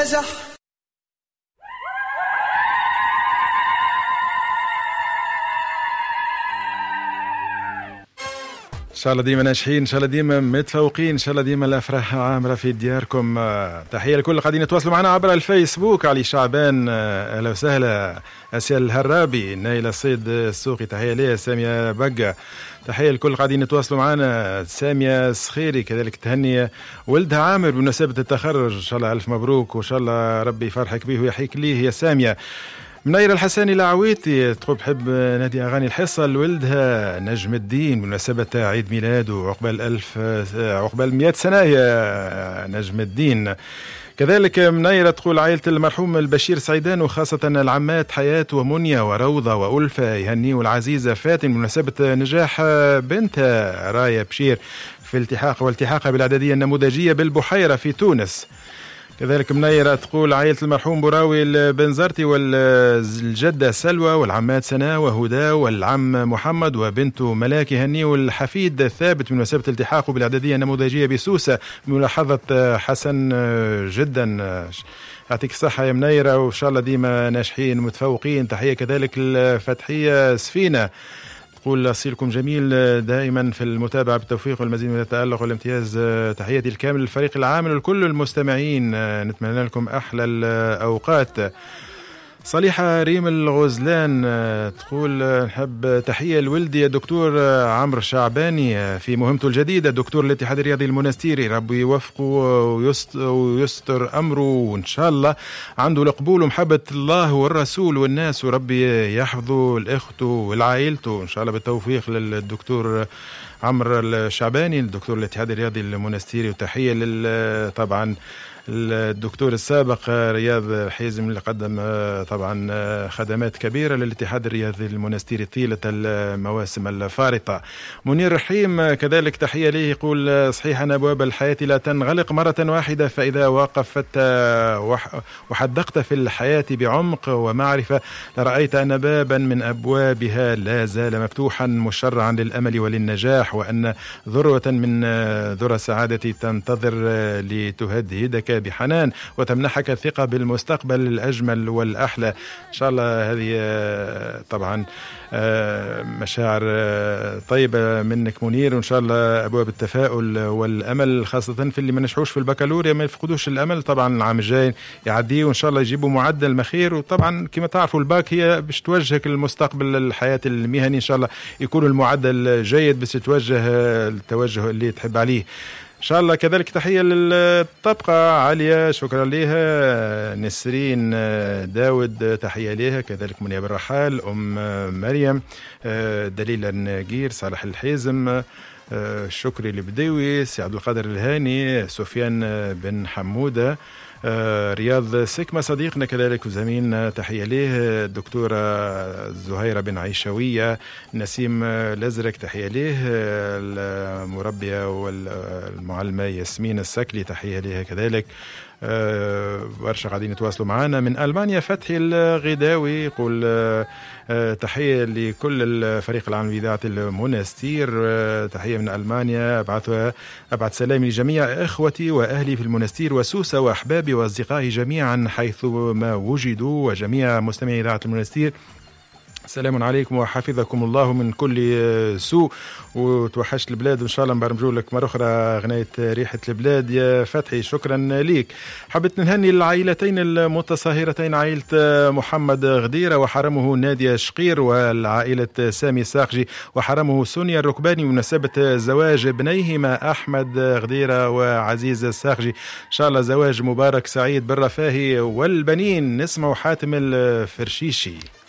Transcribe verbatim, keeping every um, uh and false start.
نجح. إن شاء الله ديما ناجحين، إن شاء الله ديما متفوقين، إن شاء الله ديما الأفراح عامرة في دياركم. تحية لكل قاعدين يتواصلوا معنا عبر الفيسبوك. علي شعبان أهلا وسهلا، أسيا الهرابي، نايلة الصيد السوقي تحية ليه، سامية بقى تحية لكل قاعدين يتواصلوا معنا، سامية سخيري كذلك تهني ولدها عامر بمناسبة التخرج، إن شاء الله ألف مبروك وإن شاء الله ربي يفرحك به ويحييك ليه يا سامية. منيرة الحساني العويتي تقول بحب نادي أغاني الحصة لولدها نجم الدين بمناسبة عيد ميلاده وعقبال ألف عقبال مئة سنة يا نجم الدين. كذلك منيرة تقول عائلة المرحوم البشير سعيدان وخاصة العمات حياة ومنيا وروضة وألفة يهنيوا العزيزة فاتن بمناسبة نجاح بنتها رايا بشير في التحاق والتحاقها بالإعدادية النموذجية بالبحيرة في تونس. كذلك منيرة تقول عائلة المرحوم براوي البنزرتي والجدة سلوى والعمات سناء وهدى والعم محمد وبنته ملاك يهنيوا الحفيد ثابت بمناسبة التحاقه بالإعدادية النموذجية بسوسة بملاحظة حسن جدا. يعطيك الصحة يا منيرة وإن شاء الله ديما ناجحين متفوقين. تحية كذلك الفتحية سفينة تقول أصيلكم جميل دائما في المتابعة بالتوفيق والمزيد من التألق والامتياز. تحياتي الكامل للفريق العامل ولكل المستمعين، نتمنى لكم أحلى الأوقات. صليحة ريم الغزلان تقول نحب تحية لولدي الدكتور عمرو شعباني في مهمته الجديدة، دكتور الاتحاد الرياضي المنستيري، ربي يوفقه ويستر أمره وإن شاء الله عنده القبول ومحبة الله والرسول والناس، وربي يحفظه الأخت والعائلته إن شاء الله بالتوفيق للدكتور عمرو الشعباني الدكتور الاتحاد الرياضي المنستيري. وتحية لل طبعا الدكتور السابق رياض حيزم اللي قدم طبعا خدمات كبيرة للاتحاد الرياضي المنستيري طيلة المواسم الفارطة. منير رحيم كذلك تحية ليه، يقول صحيح أن أبواب الحياة لا تنغلق مرة واحدة، فإذا وقفت وحدقت في الحياة بعمق ومعرفة لرأيت أن بابا من أبوابها لا زال مفتوحا مشرعا للأمل وللنجاح، وأن ذروة من ذرى السعادة تنتظر لتهدهدك بحنان وتمنحك الثقة بالمستقبل الأجمل والأحلى. إن شاء الله هذه طبعا مشاعر طيبة منك منير، وإن شاء الله أبواب التفاؤل والأمل خاصة في اللي ما نجحوش في البكالوريا ما يفقدوش الأمل، طبعا العام الجاي يعديه وإن شاء الله يجيبوا معدل مخير. وطبعا كما تعرفوا الباك هي باش توجهك المستقبل الحياة المهني، إن شاء الله يكون المعدل جيد بس توجه التوجه اللي تحب عليه إن شاء الله. كذلك تحية للطبقة عالية شكرا لها، نسرين داود تحية لها، كذلك منيا بالرحال، أم مريم، دليل النقير، صالح الحيزم، شكري البديوي، سي عبد القادر الهاني، سفيان بن حمودة، رياض سكمة صديقنا كذلك وزميلنا تحية ليه، الدكتورة زهيرة بن عيشوية، نسيم الأزرق تحية ليه، المربية والمعلمة ياسمين السكلي تحية ليه كذلك. أه برشا قاعدين يتواصلوا معنا من ألمانيا. فتحي الغداوي يقول أه تحية لكل الفريق العام لإذاعة المنستير، أه تحية من ألمانيا، أبعث أبعث سلامي لجميع إخوتي وأهلي في المنستير وسوسة وأحبابي وأصدقائي جميعا حيث ما وجدوا وجميع مستمعي إذاعة المنستير. السلام عليكم وحفظكم الله من كل سوء، وتوحشت البلاد وإن شاء الله نبرمجوا لك مرة أخرى غناية ريحة البلاد يا فتحي شكرا ليك. حبيت نهني العائلتين المتصاهرتين، عائلة محمد غديرة وحرمه نادية شقير، والعائلة سامي ساقجي وحرمه سونيا الركباني بمناسبة زواج ابنيهما أحمد غديرة وعزيز الساقجي. إن شاء الله زواج مبارك سعيد بالرفاه والبنين. نسمع حاتم الفرشيشي.